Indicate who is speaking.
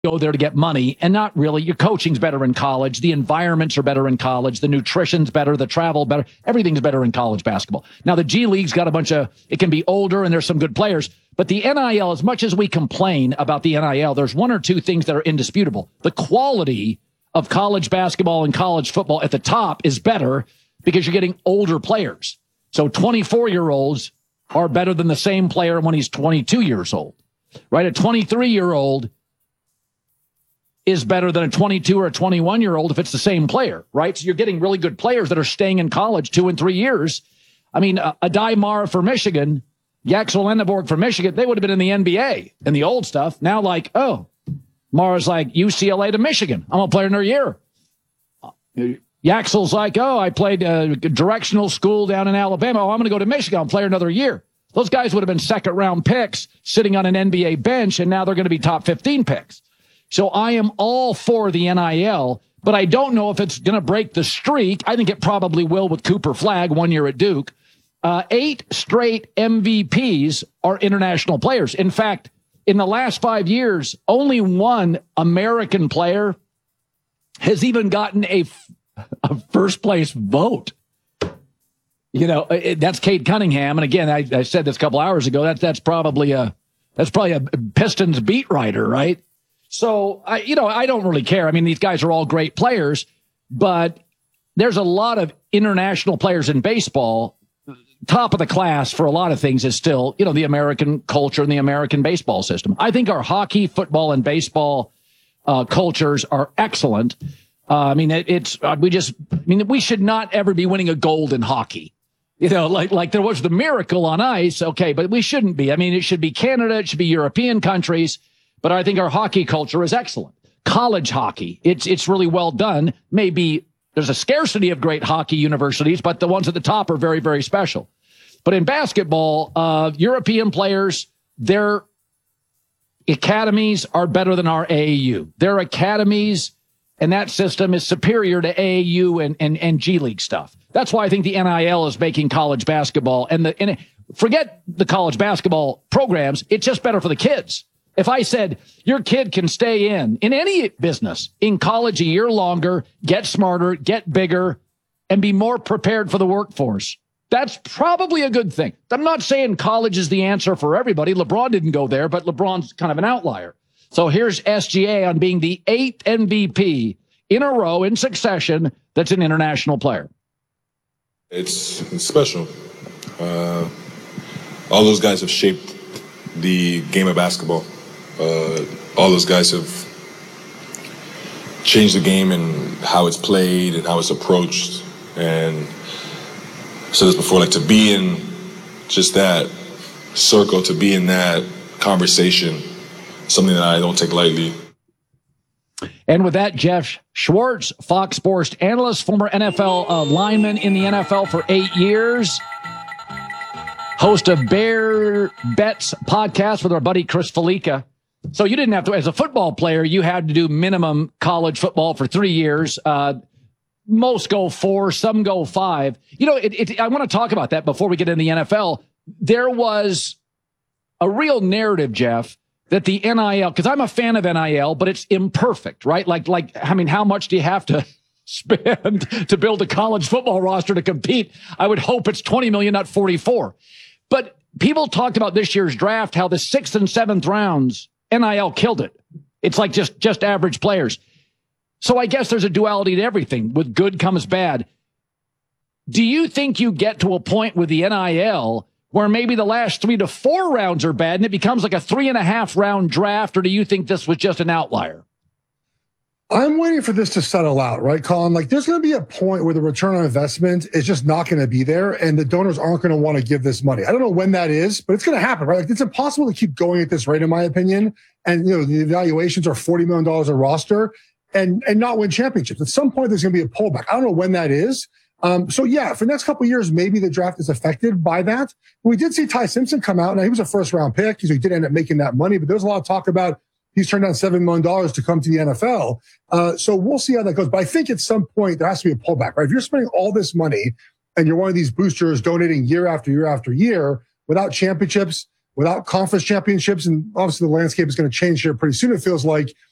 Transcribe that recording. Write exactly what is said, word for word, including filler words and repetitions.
Speaker 1: go there to get money, and not really. Your coaching's better in college. The environments are better in college. The nutrition's better. The travel better. Everything's better in college basketball. Now, the G League's got a bunch of, it can be older and there's some good players, but the N I L, as much as we complain about the N I L, there's one or two things that are indisputable. The quality of college basketball and college football at the top is better because you're getting older players. So twenty-four-year-olds are better than the same player when he's twenty-two years old, right? A twenty-three-year-old is better than a twenty-two or a twenty-one-year-old if it's the same player, right? So you're getting really good players that are staying in college two and three years. I mean, uh, Adai Mara for Michigan, Yaxel Enneborg for Michigan, they would have been in the N B A in the old stuff. Now, like, oh, Mara's like U C L A to Michigan. I'm going to play another year. Yaxel's like, oh, I played a directional school down in Alabama. Oh, I'm going to go to Michigan. I'll play another year. Those guys would have been second-round picks sitting on an N B A bench, and now they're going to be top fifteen picks. So I am all for the N I L, but I don't know if it's going to break the streak. I think it probably will with Cooper Flagg, one year at Duke. Uh, eight straight M V Ps are international players. In fact, in the last five years, only one American player has even gotten a, a first-place vote. You know, it, that's Cade Cunningham. And again, I, I said this a couple hours ago, that, that's probably a that's probably a Pistons beat writer, right? So, I, you know, I don't really care. I mean, these guys are all great players, but there's a lot of international players in baseball. Top of the class for a lot of things is still, you know, the American culture and the American baseball system. I think our hockey, football, and baseball uh, cultures are excellent. Uh, I mean, it, it's uh, we just, I mean, we should not ever be winning a gold in hockey. You know, like like there was the miracle on ice, okay, but we shouldn't be. I mean, it should be Canada, it should be European countries. But I think our hockey culture is excellent. College hockey, it's it's really well done. Maybe there's a scarcity of great hockey universities, but the ones at the top are very, very special. But in basketball, uh, European players, their academies are better than our A A U. Their academies and that system is superior to A A U and, and, and G League stuff. That's why I think the N I L is making college basketball. And, the, and forget the college basketball programs. It's just better for the kids. If I said your kid can stay in, in any business, in college a year longer, get smarter, get bigger, and be more prepared for the workforce, that's probably a good thing. I'm not saying college is the answer for everybody. LeBron didn't go there, but LeBron's kind of an outlier. So here's S G A on being the eighth M V P in a row in succession that's an international player.
Speaker 2: It's, it's special. Uh, all those guys have shaped the game of basketball. Uh, all those guys have changed the game and how it's played and how it's approached. And I said this before, like to be in just that circle, to be in that conversation, something that I don't take lightly.
Speaker 1: And with that, Jeff Schwartz, Fox Sports analyst, former N F L uh, lineman in the N F L for eight years. Host of Bear Bets podcast with our buddy Chris Felica. So you didn't have to, as a football player, you had to do minimum college football for three years. Uh, most go four, some go five. You know, it, it, I want to talk about that before we get into the N F L. There was a real narrative, Jeff, that the N I L, because I'm a fan of N I L, but it's imperfect, right? Like, like, I mean, how much do you have to spend to build a college football roster to compete? I would hope it's twenty million, not forty-four. But people talked about this year's draft, how the sixth and seventh rounds, N I L killed it. It's like just, just average players. So I guess there's a duality to everything. With good comes bad. Do you think you get to a point with the N I L where maybe the last three to four rounds are bad and it becomes like a three and a half round draft? Or do you think this was just an outlier?
Speaker 3: I'm waiting for this to settle out, right, Colin? Like, there's going to be a point where the return on investment is just not going to be there, and the donors aren't going to want to give this money. I don't know when that is, but it's going to happen, right? Like, it's impossible to keep going at this rate, in my opinion. And, you know, the evaluations are forty million dollars a roster and, and not win championships. At some point, there's going to be a pullback. I don't know when that is. Um, so, yeah, for the next couple of years, maybe the draft is affected by that. We did see Ty Simpson come out. Now, he was a first-round pick. So he did end up making that money, but there was a lot of talk about he's turned down seven million dollars to come to the N F L. Uh, so we'll see how that goes. But I think at some point there has to be a pullback, right? If you're spending all this money and you're one of these boosters donating year after year after year without championships, without conference championships, and obviously the landscape is going to change here pretty soon, it feels like,